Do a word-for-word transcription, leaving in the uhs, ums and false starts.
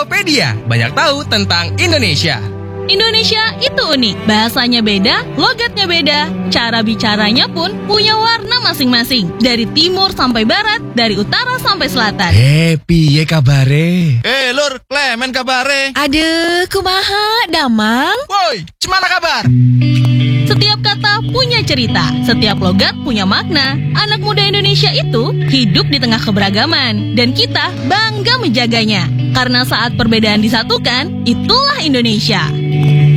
Tokopedia, banyak tahu tentang Indonesia. Indonesia itu unik, bahasanya beda, logatnya beda, cara bicaranya pun punya warna masing-masing. Dari timur sampai barat, dari utara sampai selatan. Eh, piye kabare? Eh, Lur, Klemen kabare. Aduh, kumaha, Damang? Woi, cemana kabar? Setiap kata punya cerita, setiap logat punya makna. Anak muda Indonesia itu hidup di tengah keberagaman, dan kita bangga menjaganya. Karena saat perbedaan disatukan, itulah Indonesia.